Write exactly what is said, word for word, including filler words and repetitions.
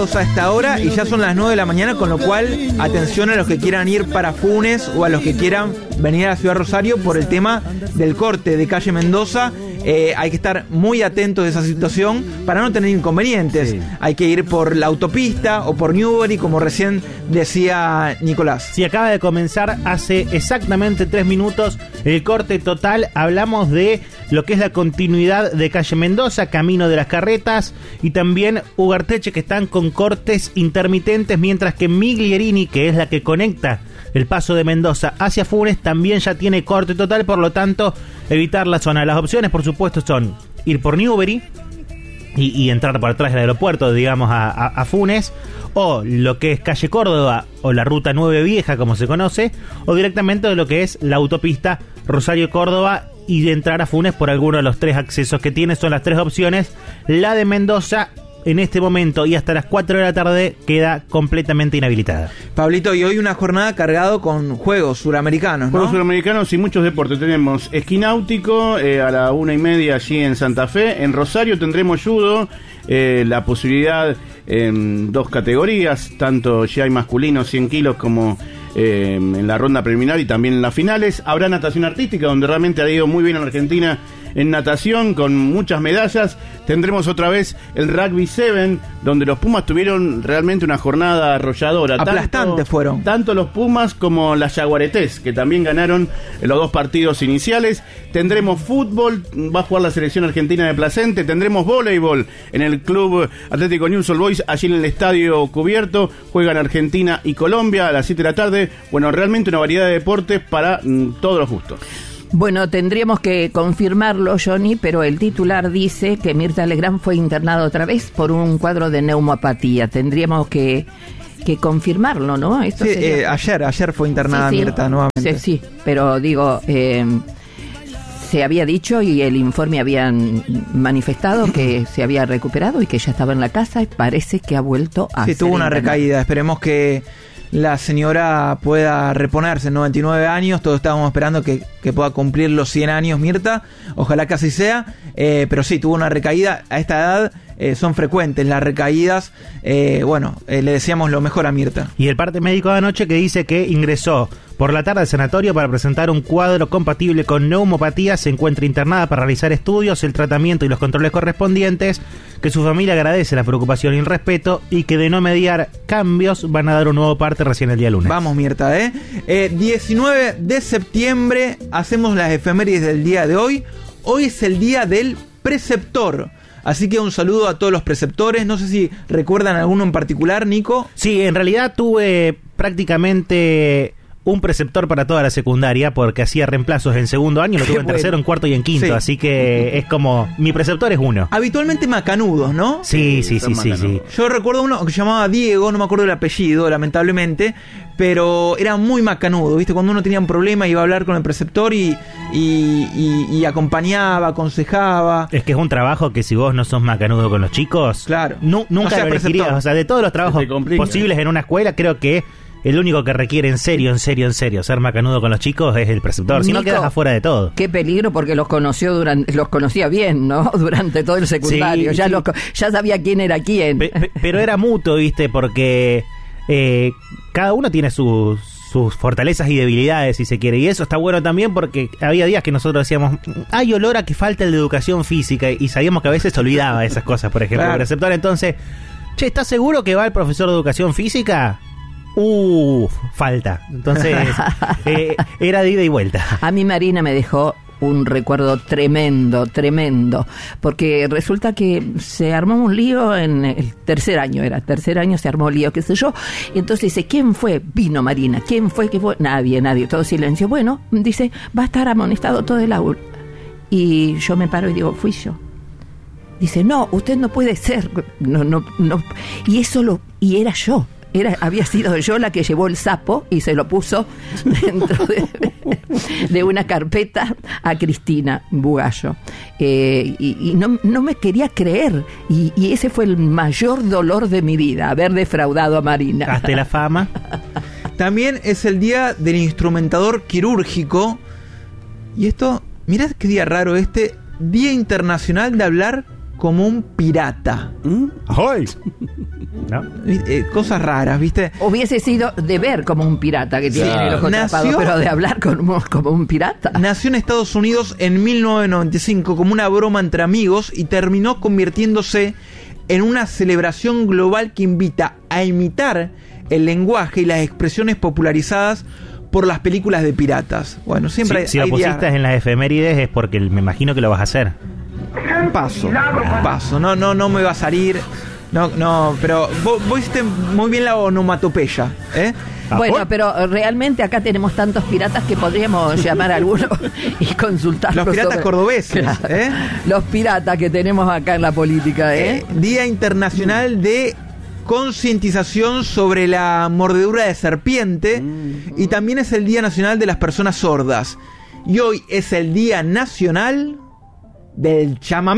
Mendoza a esta hora y ya son las nueve de la mañana, con lo cual atención a los que quieran ir para Funes o a los que quieran venir a la ciudad de Rosario por el tema del corte de calle Mendoza. Eh, hay que estar muy atentos de esa situación para no tener inconvenientes. Sí. Hay que ir por la autopista o por Newbery, como recién decía Nicolás. Sí, acaba de comenzar hace exactamente tres minutos el corte total. Hablamos de lo que es la continuidad de calle Mendoza, Camino de las Carretas y también Ugarteche, que están con cortes intermitentes, mientras que Miglierini, que es la que conecta el paso de Mendoza hacia Funes, también ya tiene corte total, por lo tanto, evitar la zona. Las opciones, por supuesto, son ir por Newbery y, y entrar por atrás del aeropuerto, digamos, a, a, a Funes, o lo que es calle Córdoba, o la ruta nueve Vieja, como se conoce, o directamente de lo que es la autopista Rosario-Córdoba, y de entrar a Funes por alguno de los tres accesos que tiene. Son las tres opciones. La de Mendoza, en este momento y hasta las cuatro de la tarde, queda completamente inhabilitada. Pablito, y hoy una jornada cargado con juegos suramericanos, ¿no? Juegos suramericanos y muchos deportes. Tenemos esquí náutico eh, a la una y media allí en Santa Fe. En Rosario tendremos judo, eh, la posibilidad en dos categorías, tanto ya hay masculino cien kilos como eh, en la ronda preliminar y también en las finales. Habrá natación artística, donde realmente ha ido muy bien en Argentina en natación, con muchas medallas. Tendremos otra vez el Rugby siete, donde los Pumas tuvieron realmente una jornada arrolladora. Aplastantes fueron. Tanto los Pumas como las Jaguaretés, que también ganaron los dos partidos iniciales. Tendremos fútbol, va a jugar la selección argentina de Placente. Tendremos voleibol en el Club Atlético Newell's Old Boys, allí en el estadio cubierto. Juegan Argentina y Colombia a las siete de la tarde. Bueno, realmente una variedad de deportes para mm, todos los gustos. Bueno, tendríamos que confirmarlo, Johnny, pero el titular dice que Mirta Legrand fue internada otra vez por un cuadro de neumopatía. Tendríamos que, que confirmarlo, ¿no? Esto sí, sería... eh, ayer, ayer fue internada sí, sí, Mirta nuevamente. Sí, sí, pero digo, eh, se había dicho y el informe habían manifestado que se había recuperado y que ya estaba en la casa, y parece que ha vuelto a... Sí, tuvo una internada. recaída. Esperemos que la señora pueda reponerse. noventa y nueve años, todos estábamos esperando que, que pueda cumplir los cien años Mirta, ojalá que así sea, eh, pero sí, tuvo una recaída. A esta edad eh, son frecuentes las recaídas. eh, bueno, eh, le deseamos lo mejor a Mirta. Y el parte médico de anoche que dice que ingresó por la tarde al sanatorio para presentar un cuadro compatible con neumopatía, se encuentra internada para realizar estudios, el tratamiento y los controles correspondientes, que su familia agradece la preocupación y el respeto, y que de no mediar cambios van a dar un nuevo parte recién el día lunes. Vamos, Mirta, ¿eh? eh diecinueve de septiembre, hacemos las efemérides del día de hoy. Hoy es el día del preceptor. Así que un saludo a todos los preceptores. No sé si recuerdan alguno en particular, Nico. Sí, en realidad tuve prácticamente un preceptor para toda la secundaria, porque hacía reemplazos en segundo año, lo tuve en tercero, en cuarto y en quinto, sí. Así que es como, mi preceptor es uno. Habitualmente macanudos, ¿no? Sí, sí, sí, sí, sí. Yo recuerdo uno que se llamaba Diego, no me acuerdo el apellido, lamentablemente, pero era muy macanudo, ¿viste? Cuando uno tenía un problema iba a hablar con el preceptor y, y, y, y acompañaba, aconsejaba. Es que es un trabajo que si vos no sos macanudo con los chicos, claro, nu- nunca o sea, lo elegirías. O sea, de todos los trabajos posibles en una escuela, creo que el único que requiere en serio, en serio, en serio ser macanudo con los chicos es el preceptor. Si no, quedas afuera de todo. Qué peligro, porque los conoció durante, los conocía bien, ¿no? Durante todo el secundario. Sí, ya, sí. Los, ya sabía quién era quién. Pe- pe- pero era mutuo, ¿viste? Porque eh, cada uno tiene sus, sus fortalezas y debilidades, si se quiere. Y eso está bueno también, porque había días que nosotros decíamos, hay olor a que falta el de educación física. Y sabíamos que a veces se olvidaba de esas cosas, por ejemplo. Claro. El preceptor, entonces, che, ¿estás seguro que va el profesor de educación física? Uff, falta. Entonces, eh, era de ida y vuelta. A mí Marina me dejó un recuerdo tremendo, tremendo, porque resulta que se armó un lío en el tercer año, era tercer año, se armó lío, qué sé yo, y entonces dice, ¿quién fue? Vino Marina, ¿quién fue? ¿Qué fue? Nadie, nadie, todo silencio. Bueno, dice, va a estar amonestado todo el aula. Y yo me paro y digo, fui yo. Dice, no, usted no puede ser, no, no, no, y eso lo, y era yo. Era, había sido yo la que llevó el sapo y se lo puso dentro de, de una carpeta a Cristina Bugallo. Eh, y y no, no me quería creer. Y, y ese fue el mayor dolor de mi vida, haber defraudado a Marina. Hasta la fama. También es el día del instrumentador quirúrgico. Y esto, mirá qué día raro este, Día Internacional de Hablar como un pirata. ¿Mm? ¡Ay! ¿No? Eh, cosas raras, ¿viste? Hubiese sido de ver como un pirata que tiene Sí. el ojo Nació- tapado, pero de hablar como, como un pirata. Nació en Estados Unidos en mil novecientos noventa y cinco como una broma entre amigos y terminó convirtiéndose en una celebración global que invita a imitar el lenguaje y las expresiones popularizadas por las películas de piratas. Bueno, siempre Si, hay, si lo hay días- pusiste en las efemérides es porque me imagino que lo vas a hacer. paso, paso, no, no, no me va a salir, no, no, pero vos, vos hiciste muy bien la onomatopeya, ¿eh? Bueno, Ajá. pero realmente acá tenemos tantos piratas que podríamos llamar a alguno y consultarlos. Los piratas sobre- cordobeses, Claro. ¿eh? Los piratas que tenemos acá en la política, ¿eh? Eh, Día Internacional de Concientización sobre la Mordedura de Serpiente y también es el Día Nacional de las Personas Sordas. Y hoy es el Día Nacional del Chamamé.